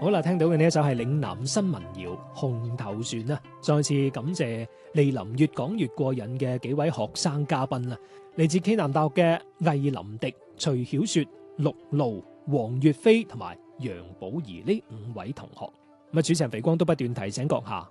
好啦，聽到嘅呢一首係嶺南新民謠《紅頭船》啊！再次感謝蒞臨越講越過癮嘅幾位學生嘉賓啦，嚟自暨南大學嘅魏林迪、徐曉雪、陸路、黃月飛同埋楊寶儀呢5位同學。咁主持人肥光都不斷提醒閣下，